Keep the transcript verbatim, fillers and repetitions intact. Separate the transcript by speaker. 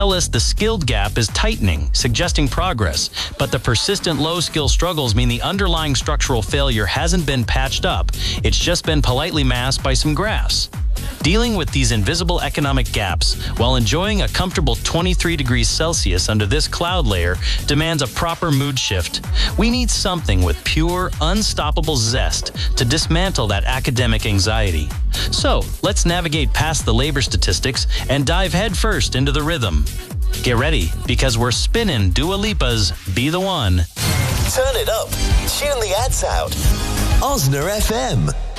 Speaker 1: us the skilled gap is tightening, suggesting progress, but the persistent low-skill struggles mean the underlying structural failure hasn't been patched up. It's just been politely masked by some graphs. Dealing with these invisible economic gaps while enjoying a comfortable twenty-three degrees Celsius under this cloud layer demands a proper mood shift. We need something with pure, unstoppable zest to dismantle that academic anxiety. So, let's navigate past the labor statistics and dive headfirst into the rhythm. Get ready, because we're spinning Dua Lipa's Be The One.
Speaker 2: Turn it up. Tune the ads out. Osner F M.